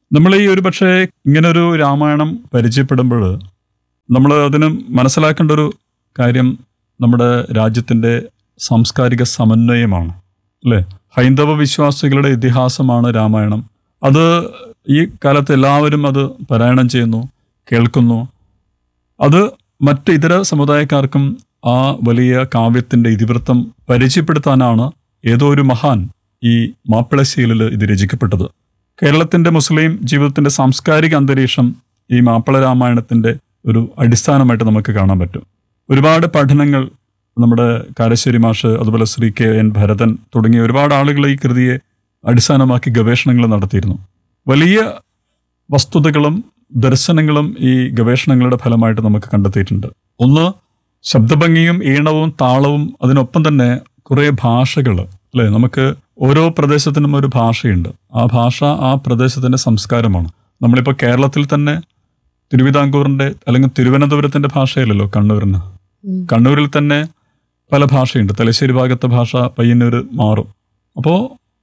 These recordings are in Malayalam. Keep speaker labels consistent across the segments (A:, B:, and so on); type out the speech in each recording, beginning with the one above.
A: നമ്മൾ ഈ ഒരു പക്ഷേ ഇങ്ങനൊരു രാമായണം പരിചയപ്പെടുമ്പോൾ നമ്മൾ അതിന് മനസ്സിലാക്കേണ്ട ഒരു കാര്യം നമ്മുടെ രാജ്യത്തിൻ്റെ സാംസ്കാരിക സമന്വയമാണ്, അല്ലേ? ഹൈന്ദവ വിശ്വാസികളുടെ ഇതിഹാസമാണ് രാമായണം. അത് ഈ കാലത്ത് എല്ലാവരും അത് പാരായണം ചെയ്യുന്നു, കേൾക്കുന്നു. അത് മറ്റ് ഇതര സമുദായക്കാർക്കും ആ വലിയ കാവ്യത്തിൻ്റെ ഇതിവൃത്തം പരിചയപ്പെടുത്താനാണ് ഏതോ ഒരു മഹാൻ ഈ മാപ്പിളശ്ശേരിയിൽ ഇത് രചിക്കപ്പെട്ടത്. കേരളത്തിൻ്റെ മുസ്ലിം ജീവിതത്തിൻ്റെ സാംസ്കാരിക അന്തരീക്ഷം ഈ മാപ്പിള രാമായണത്തിൻ്റെ ഒരു അടിസ്ഥാനമായിട്ട് നമുക്ക് കാണാൻ പറ്റും. ഒരുപാട് പഠനങ്ങൾ നമ്മുടെ കാരശ്ശേരി മാഷ്, അതുപോലെ ശ്രീ KN ഭരതൻ തുടങ്ങിയ ഒരുപാട് ആളുകൾ ഈ കൃതിയെ അടിസ്ഥാനമാക്കി ഗവേഷണങ്ങൾ നടത്തിയിരുന്നു. വലിയ വസ്തുതകളും ദർശനങ്ങളും ഈ ഗവേഷണങ്ങളുടെ ഫലമായിട്ട് നമുക്ക് കണ്ടെത്തിയിട്ടുണ്ട്. ഒന്ന്, ശബ്ദഭംഗിയും ഈണവും താളവും, അതിനൊപ്പം തന്നെ കുറേ ഭാഷകൾ, അല്ലേ? നമുക്ക് ഓരോ പ്രദേശത്തിനും ഒരു ഭാഷയുണ്ട്. ആ ഭാഷ ആ പ്രദേശത്തിൻ്റെ സംസ്കാരമാണ്. നമ്മളിപ്പോൾ കേരളത്തിൽ തന്നെ തിരുവിതാംകൂറിൻ്റെ അല്ലെങ്കിൽ തിരുവനന്തപുരത്തിൻ്റെ ഭാഷയല്ലല്ലോ കണ്ണൂരിന്. കണ്ണൂരിൽ തന്നെ പല ഭാഷയുണ്ട്. തലശ്ശേരി ഭാഗത്തെ ഭാഷ പയ്യന്നൂർ മാറും. അപ്പോൾ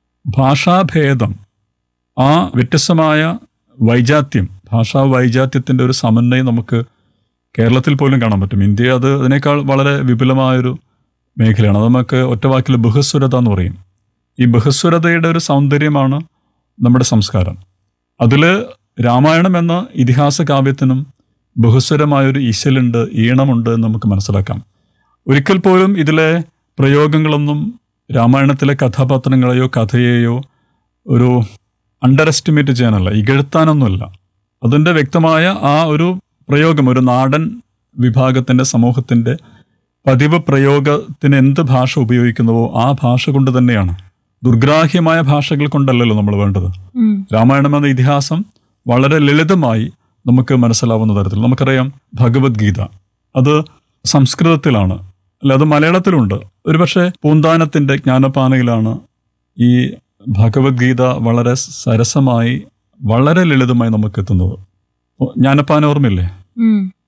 A: ഭാഷാഭേദം, ആ വ്യത്യസ്തമായ വൈജാത്യം, ഭാഷാ വൈജാത്യത്തിൻ്റെ ഒരു സമന്വയം നമുക്ക് കേരളത്തിൽ പോലും കാണാൻ പറ്റും. ഇന്ത്യ അതിനേക്കാൾ വളരെ വിപുലമായൊരു മേഖലയാണ്. അത് നമുക്ക് ഒറ്റവാക്കിൽ ബഹുസ്വരത എന്ന് പറയും. ഈ ബഹുസ്വരതയുടെ ഒരു സൗന്ദര്യമാണ് നമ്മുടെ സംസ്കാരം. അതിൽ രാമായണം എന്ന ഇതിഹാസ കാവ്യത്തിനും ബഹുസ്വരമായൊരു ഈശലുണ്ട്, ഈണമുണ്ട് എന്ന് നമുക്ക് മനസ്സിലാക്കാം. ഒരിക്കൽ പോലും ഇതിലെ പ്രയോഗങ്ങളൊന്നും രാമായണത്തിലെ കഥാപാത്രങ്ങളെയോ കഥയെയോ ഒരു അണ്ടർ എസ്റ്റിമേറ്റ് ചെയ്യാനല്ല, ഇകഴ്ത്താനൊന്നുമല്ല. അതിൻ്റെ വ്യക്തമായ ആ ഒരു പ്രയോഗം ഒരു നാടൻ വിഭാഗത്തിൻ്റെ സമൂഹത്തിൻ്റെ പതിവ് പ്രയോഗത്തിന് എന്ത് ഭാഷ ഉപയോഗിക്കുന്നുവോ ആ ഭാഷ കൊണ്ട് തന്നെയാണ്. ദുർഗ്രാഹ്യമായ ഭാഷകൾ കൊണ്ടല്ലല്ലോ നമ്മൾ വേണ്ടത്. രാമായണം എന്ന ഇതിഹാസം വളരെ ലളിതമായി നമുക്ക് മനസ്സിലാവുന്ന തരത്തിൽ. നമുക്കറിയാം ഭഗവത്ഗീത, അത് സംസ്കൃതത്തിലാണ്, അല്ല അത് മലയാളത്തിലുണ്ട്. ഒരുപക്ഷെ പൂന്താനത്തിൻ്റെ ജ്ഞാനപ്പാനയിലാണ് ഈ ഭഗവത്ഗീത വളരെ സരസമായി വളരെ ലളിതമായി നമുക്ക് എത്തുന്നത്. ജ്ഞാനപ്പാന ഓർമ്മയില്ലേ?